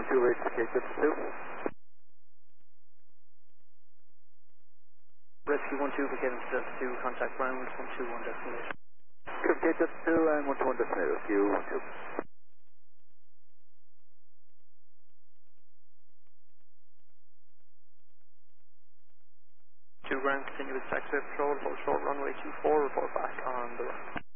212 reach KJ 2. Rescue 12 for Kevin Delta 2, contact ground 121 destination. KJ 2 and 121 destination, Rescue 12. 2 ground, continue with taxi patrol, hold short runway 24, report back on the run.